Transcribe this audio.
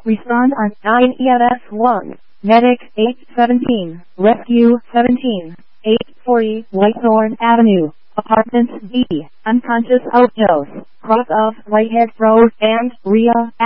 Respond on 9 EMS 1. Medic 817. Rescue 17. 840 Whitethorn Avenue. Apartment B. Unconscious overdose. Cross of Whitehead Road and Rhea